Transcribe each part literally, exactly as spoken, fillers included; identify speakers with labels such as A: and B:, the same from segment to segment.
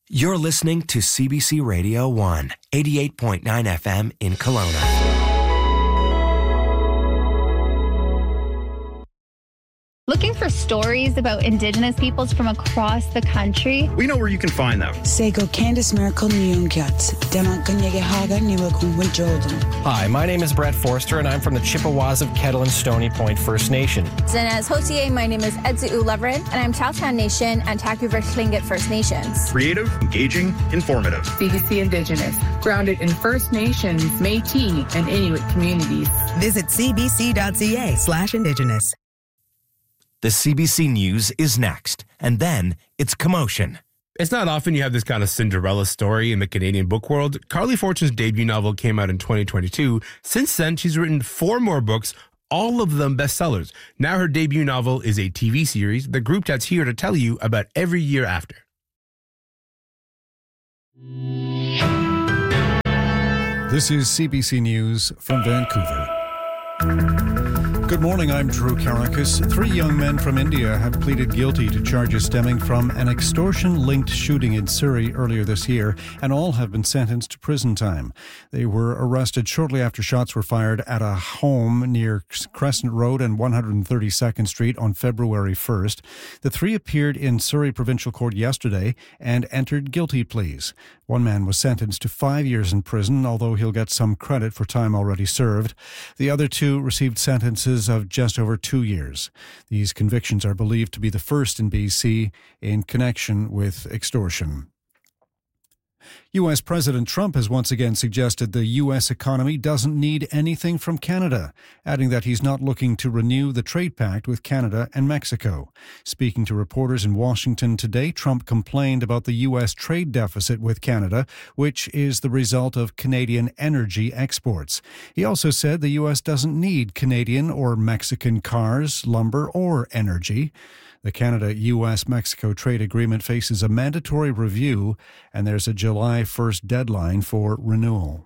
A: You're listening to C B C Radio one, eighty-eight point nine F M in Kelowna.
B: Looking for stories about Indigenous peoples from across the country?
C: We know where you can find them.
D: Sego Candice Miracle Nyungyat, Demakanyagahaga Niwakumwa Jordan.
E: Hi, my name is Brett Forster, and I'm from the Chippewas of Kettle and Stony Point First Nation.
F: Zinez Hotier, my name is Edzu Leverin, and I'm Chowtown Nation and Takuver Tlingit First Nations.
C: Creative, engaging, informative.
G: C B C Indigenous, grounded in First Nations, Métis, and Inuit communities.
H: Visit cbc.ca slash Indigenous.
A: The C B C News is next, and then it's Commotion.
I: It's not often you have this kind of Cinderella story in the Canadian book world. Carly Fortune's debut novel came out in twenty twenty-two. Since then, she's written four more books, all of them bestsellers. Now her debut novel is a T V series. The group chat's here to tell you about every year after.
J: This is C B C News from Vancouver. Good morning, I'm Drew Karakis. Three young men from India have pleaded guilty to charges stemming from an extortion-linked shooting in Surrey earlier this year, and all have been sentenced to prison time. They were arrested shortly after shots were fired at a home near Crescent Road and one hundred thirty-second Street on February first. The three appeared in Surrey Provincial Court yesterday and entered guilty pleas. One man was sentenced to five years in prison, although he'll get some credit for time already served. The other two received sentences of just over two years. These convictions are believed to be the first in B C in connection with extortion. U S President Trump has once again suggested the U S economy doesn't need anything from Canada, adding that he's not looking to renew the trade pact with Canada and Mexico. Speaking to reporters in Washington today, Trump complained about the U S trade deficit with Canada, which is the result of Canadian energy exports. He also said the U S doesn't need Canadian or Mexican cars, lumber, or energy. The Canada-U S-Mexico trade agreement faces a mandatory review, and there's a July first deadline for renewal.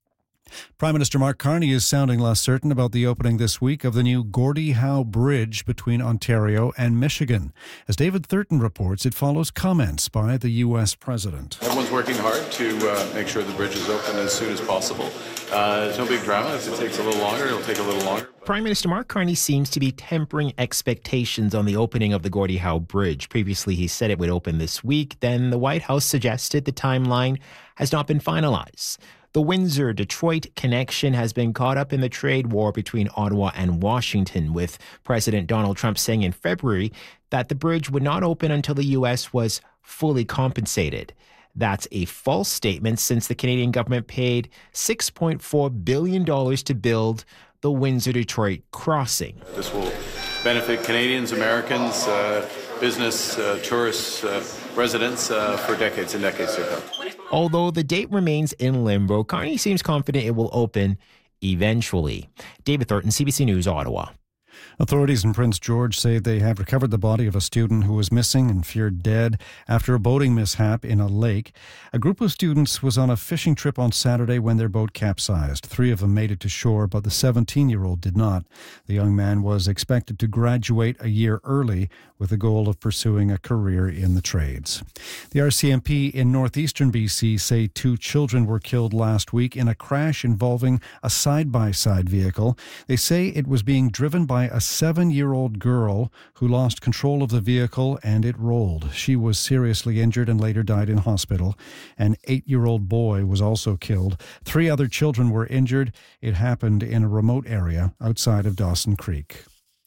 J: Prime Minister Mark Carney is sounding less certain about the opening this week of the new Gordie Howe Bridge between Ontario and Michigan. As David Thurton reports, it follows comments by the U S president.
K: Everyone's working hard to uh, make sure the bridge is open as soon as possible. Uh, there's no big drama. If it takes a little longer, it'll take a little longer.
L: Prime Minister Mark Carney seems to be tempering expectations on the opening of the Gordie Howe Bridge. Previously, he said it would open this week. Then the White House suggested the timeline has not been finalized. The Windsor-Detroit connection has been caught up in the trade war between Ottawa and Washington, with President Donald Trump saying in February that the bridge would not open until the U S was fully compensated. That's a false statement, since the Canadian government paid six point four billion dollars to build the Windsor-Detroit crossing.
K: This will benefit Canadians, Americans, uh, business, uh, tourists, uh, residents uh, for decades and decades to come.
L: Although the date remains in limbo, Carney seems confident it will open eventually. David Thornton, C B C News, Ottawa.
J: Authorities in Prince George say they have recovered the body of a student who was missing and feared dead after a boating mishap in a lake. A group of students was on a fishing trip on Saturday when their boat capsized. Three of them made it to shore, but the seventeen-year-old did not. The young man was expected to graduate a year early with the goal of pursuing a career in the trades. The R C M P in northeastern B C say two children were killed last week in a crash involving a side-by-side vehicle. They say it was being driven by a seven-year-old girl who lost control of the vehicle and it rolled. She was seriously injured and later died in hospital. An eight-year-old boy was also killed. Three other children were injured. It happened in a remote area outside of Dawson Creek.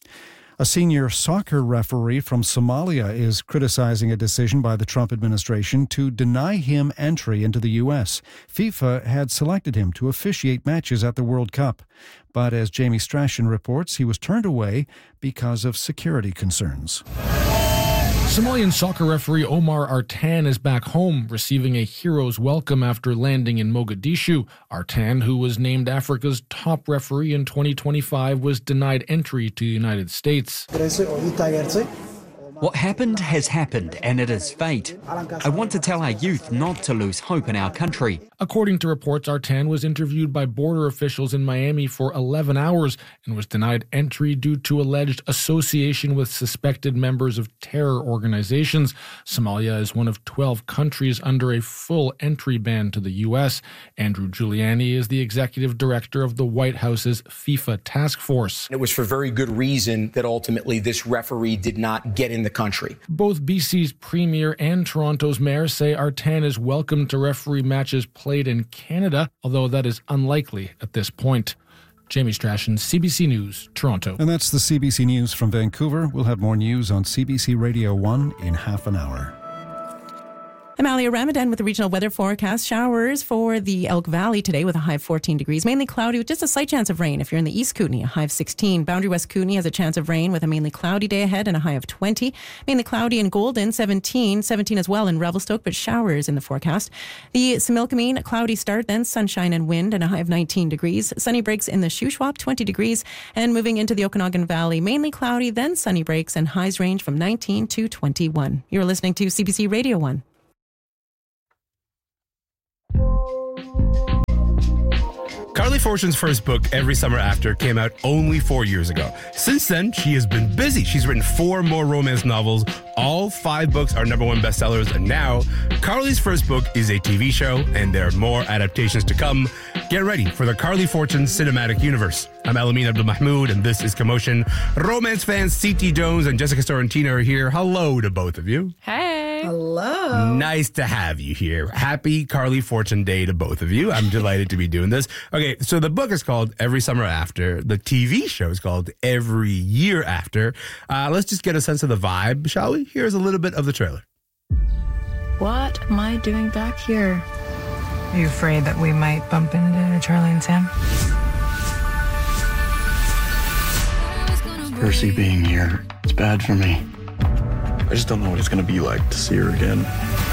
J: A senior soccer referee from Somalia is criticizing a decision by the Trump administration to deny him entry into the U S. FIFA had selected him to officiate matches at the World Cup. But as Jamie Strachan reports, he was turned away because of security concerns.
M: Somalian soccer referee Omar Artan is back home, receiving a hero's welcome after landing in Mogadishu. Artan, who was named Africa's top referee in twenty twenty-five, was denied entry to the United States.
N: What happened has happened, and it is fate. I want to tell our youth not to lose hope in our country.
M: According to reports, Artan was interviewed by border officials in Miami for eleven hours and was denied entry due to alleged association with suspected members of terror organizations. Somalia is one of twelve countries under a full entry ban to the U S. Andrew Giuliani is the executive director of the White House's FIFA task force.
O: It was for very good reason that ultimately this referee did not get in the country.
M: Both B C's premier and Toronto's mayor say Artan is welcome to referee matches played in Canada, although that is unlikely at this point. Jamie Strachan, C B C News, Toronto.
J: And that's the C B C News from Vancouver. We'll have more news on C B C Radio one in half an hour.
P: Amalia Ramadan with the regional weather forecast. Showers for the Elk Valley today with a high of fourteen degrees. Mainly cloudy with just a slight chance of rain if you're in the East Kootenay, a high of sixteen. Boundary West Kootenay has a chance of rain with a mainly cloudy day ahead and a high of twenty. Mainly cloudy in Golden, seventeen. seventeen as well in Revelstoke, but showers in the forecast. The Similkameen, a cloudy start, then sunshine and wind and a high of nineteen degrees. Sunny breaks in the Shuswap, twenty degrees. And moving into the Okanagan Valley, mainly cloudy, then sunny breaks and highs range from nineteen to twenty-one. You're listening to C B C Radio one.
I: Carly Fortune's first book, Every Summer After, came out only four years ago. Since then, she has been busy. She's written four more romance novels. All five books are number one bestsellers. And now, Carly's first book is a T V show, and there are more adaptations to come. Get ready for the Carly Fortune cinematic universe. I'm Alamin Abdul-Mahmoud, and this is Commotion. Romance fans C T Jones and Jessica Sorrentino are here. Hello to both of you.
Q: Hey.
R: Hello.
I: Nice to have you here. Happy Carly Fortune Day to both of you. I'm delighted to be doing this. Okay, so the book is called Every Summer After. The T V show is called Every Year After. Uh, let's just get a sense of the vibe, shall we? Here's a little bit of the trailer.
Q: What am I doing back here?
S: Are you afraid that we might bump into Charlie and Sam?
T: Percy being here, it's bad for me. I just don't know what it's going to be like to see her again.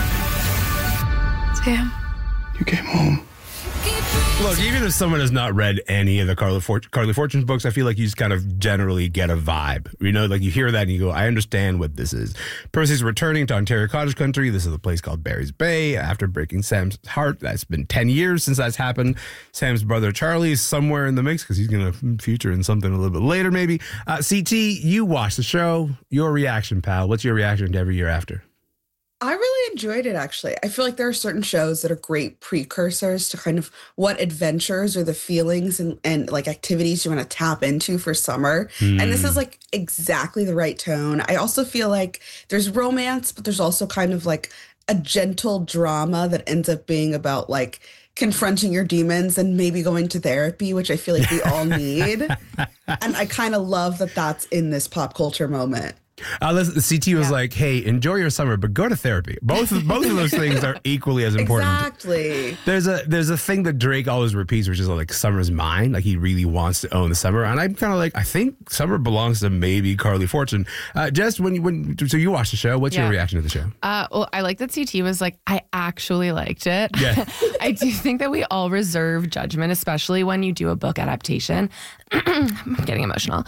S: Sam?
T: You came home.
I: Look, even if someone has not read any of the Carly, Fort- Carly Fortune's books, I feel like you just kind of generally get a vibe. You know, like you hear that and you go, I understand what this is. Percy's returning to Ontario Cottage Country. This is a place called Barry's Bay. After breaking Sam's heart, that's been ten years since that's happened. Sam's brother Charlie is somewhere in the mix because he's going to feature in something a little bit later, maybe. Uh, C T, you watched the show. Your reaction, pal. What's your reaction to Every Year After?
R: I really enjoyed it, actually. I feel like there are certain shows that are great precursors to kind of what adventures or the feelings and, and like activities you want to tap into for summer. Mm. And this is like exactly the right tone. I also feel like there's romance, but there's also kind of like a gentle drama that ends up being about like confronting your demons and maybe going to therapy, which I feel like we all need. And I kind of love that that's in this pop culture moment.
I: Uh, listen, C T was yeah. like, hey, enjoy your summer, but go to therapy. Both of, both of those things are equally as important.
R: Exactly.
I: There's a there's a thing that Drake always repeats, which is like summer's mine. Like he really wants to own the summer. And I'm kind of like, I think summer belongs to maybe Carly Fortune. Uh, Jess, when you, when, so you watched the show. What's yeah. your reaction to the show?
Q: Uh, well, I like that C T was like, I actually liked it.
I: Yeah.
Q: I do think that we all reserve judgment, especially when you do a book adaptation. I'm getting emotional.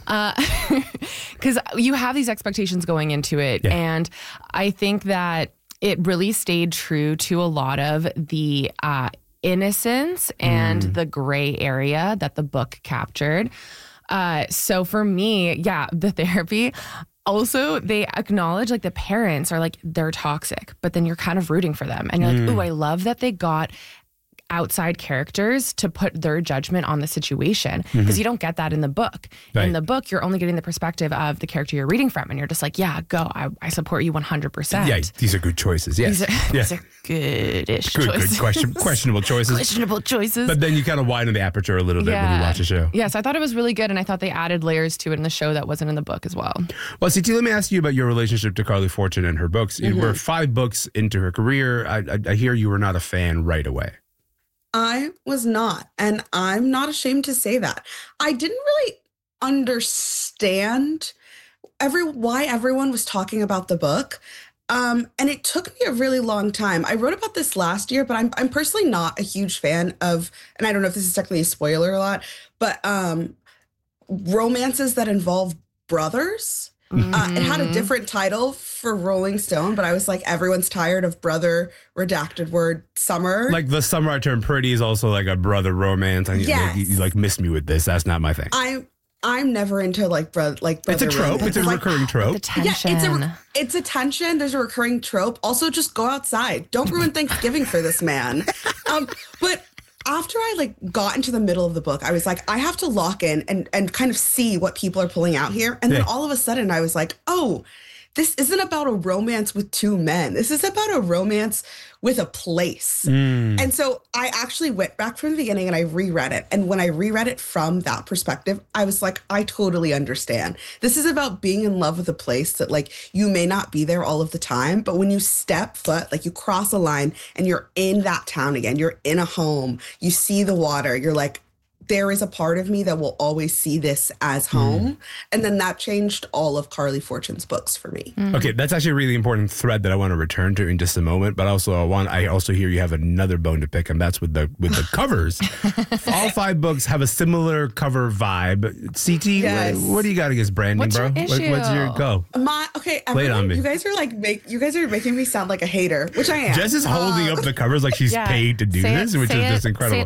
Q: Because yeah. uh, you have these expectations going into it. Yeah. And I think that it really stayed true to a lot of the uh, innocence and mm. the gray area that the book captured. Uh, so for me, yeah, the therapy. Also, they acknowledge like the parents are like, they're toxic, but then you're kind of rooting for them. And you're mm. like, ooh, I love that they got outside characters to put their judgment on the situation, because mm-hmm. you don't get that in the book. Right. In the book, you're only getting the perspective of the character you're reading from, and you're just like, yeah, go. I, I support you one hundred percent.
I: Yeah, these are good choices. Yes.
Q: These are,
I: yeah.
Q: these are good-ish
I: good,
Q: choices.
I: Good, question, questionable choices.
Q: Questionable choices.
I: But then you kind of widen the aperture a little bit
Q: yeah.
I: when you watch the show.
Q: Yes, I thought it was really good, and I thought they added layers to it in the show that wasn't in the book as well.
I: Well, C T, let me ask you about your relationship to Carly Fortune and her books. Mm-hmm. We're five books into her career. I, I, I hear you were not a fan right away.
R: I was not, and I'm not ashamed to say that. I didn't really understand every why everyone was talking about the book, um, and it took me a really long time. I wrote about this last year, but I'm I'm personally not a huge fan of, and I don't know if this is technically a spoiler a lot, but um, romances that involve brothers. Uh, it had a different title for Rolling Stone, but I was like, everyone's tired of brother redacted word summer.
I: Like The Summer I Turned Pretty is also like a brother romance. And
R: Yes.
I: you, you, you like miss me with this. That's not my thing.
R: I'm I'm never into like bro like brother
I: It's a trope.
R: romance.
I: It's a
R: Like,
I: recurring trope.
Q: The tension.
R: Yeah, it's a re- it's a tension. There's a recurring trope. Also, just go outside. Don't ruin Thanksgiving for this man. Um, but after I like got into the middle of the book, I was like, I have to lock in and and kind of see what people are pulling out here. And then
I: Yeah.
R: all of a sudden, I was like, oh, this isn't about a romance with two men. This is about a romance with a place.
I: Mm.
R: And so I actually went back from the beginning and I reread it. And when I reread it from that perspective, I was like, I totally understand. This is about being in love with a place that like you may not be there all of the time, but when you step foot, like you cross a line and you're in that town again, you're in a home, you see the water, you're like, there is a part of me that will always see this as home. Mm. And then that changed all of Carly Fortune's books for me.
I: Mm. Okay, that's actually a really important thread that I want to return to in just a moment. But also, I want I also hear you have another bone to pick, and that's with the with the covers. All five books have a similar cover vibe. C T,
R: Yes.
I: what, what do you got against branding,
R: What's
I: bro?
R: your
I: What, what's your
R: issue?
I: go?
R: My okay,
I: Lay it on
R: everyone,
I: me.
R: you guys are like make you guys are making me sound like a hater, which I am.
I: Jess is holding
R: Um,
I: up the covers like she's
R: Yeah.
I: paid to do
R: Say it-
I: this, which
R: say
I: is
R: it-
I: just
R: say
I: incredible.
R: it